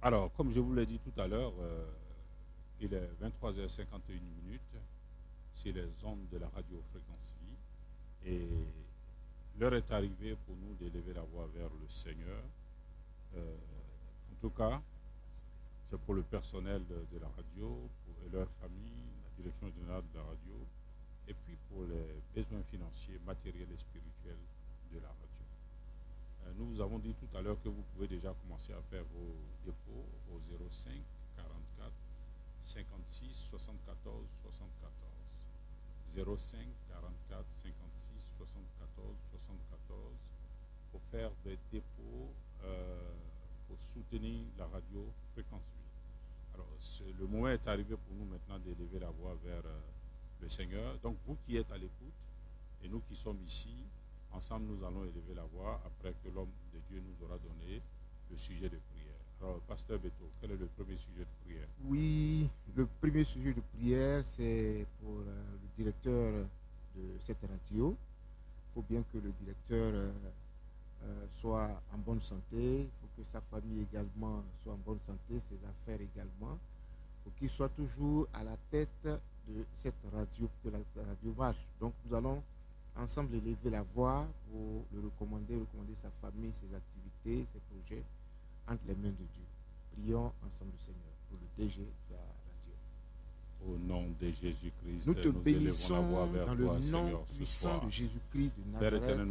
Alors, comme je vous l'ai dit tout à l'heure, il est 23h51 sur les ondes de la radio Fréquence Vie. Et l'heure est arrivée pour nous d'élever la voix vers le Seigneur. En tout cas, c'est pour le personnel de la radio et leur famille, la direction générale de la radio, et puis pour les besoins financiers, matériels et spirituels de la radio. Nous vous avons dit tout à l'heure que vous pouvez déjà commencer à faire vos dépôts au 05 44 56 74 74. 05 44 56 74 74 pour faire des dépôts pour soutenir la radio Fréquence Vie. Alors, le moment est arrivé pour nous maintenant d'élever la voix vers le Seigneur. Donc, vous qui êtes à l'écoute et nous qui sommes ici, ensemble, nous allons élever la voix après que l'homme de Dieu nous aura donné le sujet de prière. Alors, Pasteur Beto, quel est le premier sujet de prière? Oui, le premier sujet de prière, c'est pour le directeur de cette radio. Il faut bien que le directeur soit en bonne santé, il faut que sa famille également soit en bonne santé, ses affaires également. Il faut qu'il soit toujours à la tête de cette radio, que la radio marche. Donc, nous allons ensemble élever la voix pour le recommander sa famille, ses activités, ses projets entre les mains de Dieu. Prions ensemble le Seigneur pour le DG de la radio. Au nom de Jésus-Christ, Nous te bénissons élevons la voix vers dans toi, le nom Seigneur, ce puissant soir. de Jésus-Christ de Père Nazareth. éternel,